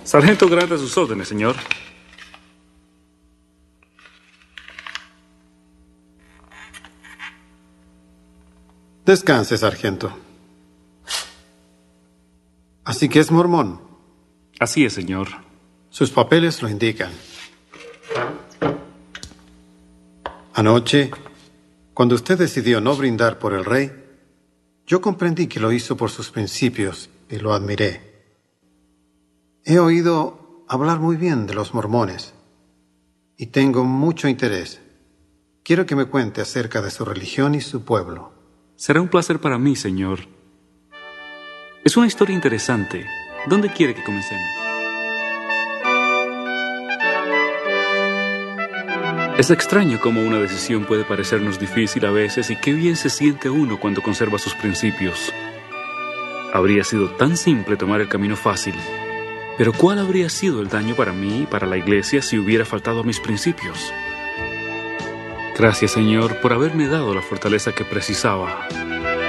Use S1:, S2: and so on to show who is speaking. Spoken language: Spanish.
S1: Sargento Grant, a sus órdenes, señor.
S2: Descanse, sargento. Así que es mormón.
S1: Así es, señor.
S2: Sus papeles lo indican. Anoche, cuando usted decidió no brindar por el rey, yo comprendí que lo hizo por sus principios y lo admiré. He oído hablar muy bien de los mormones y tengo mucho interés. Quiero que me cuente acerca de su religión y su pueblo.
S1: Será un placer para mí, señor. Es una historia interesante. ¿Dónde quiere que comencemos? Es extraño cómo una decisión puede parecernos difícil a veces y qué bien se siente uno cuando conserva sus principios. Habría sido tan simple tomar el camino fácil, pero ¿cuál habría sido el daño para mí y para la iglesia si hubiera faltado a mis principios? Gracias, Señor, por haberme dado la fortaleza que precisaba.